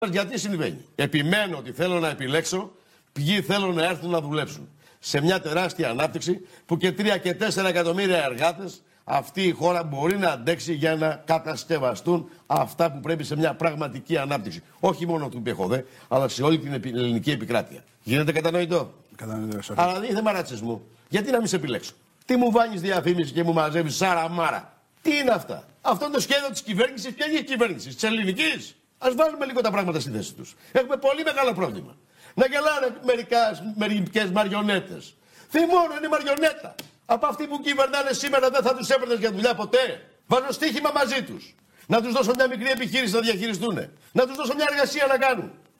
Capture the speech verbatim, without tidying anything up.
Γιατί συμβαίνει. Επιμένω ότι θέλω να επιλέξω ποιοι θέλουν να έρθουν να δουλέψουν. Σε μια τεράστια ανάπτυξη που και τρία και τέσσερα εκατομμύρια εργάτες αυτή η χώρα μπορεί να αντέξει για να κατασκευαστούν αυτά που πρέπει σε μια πραγματική ανάπτυξη. Όχι μόνο του ΠΕΧΟΔΕ, αλλά σε όλη την ελληνική επικράτεια. Γίνεται κατανοητό. Κατανοητό. Αλλά δεν είναι θέμα ρατσισμού. Γιατί να μην σε επιλέξω. Τι μου βάνεις διαφήμιση και μου μαζεύεις σαραμάρα. Τι είναι αυτά. Αυτό είναι το σχέδιο της κυβέρνησης. Ποια είναι η κυβέρνηση, της ελληνικής. Ας βάλουμε λίγο τα πράγματα στη θέση τους. Έχουμε πολύ μεγάλο πρόβλημα. Να γελάνε μερικές μαριονέτες. Θυμώνω, είναι μαριονέτα. Από αυτοί που κυβερνάνε σήμερα δεν θα τους έπαιρνες για δουλειά ποτέ. Βάζω στοίχημα μαζί τους. Να τους δώσω μια μικρή επιχείρηση να διαχειριστούν. Να τους δώσω μια εργασία να κάνουν.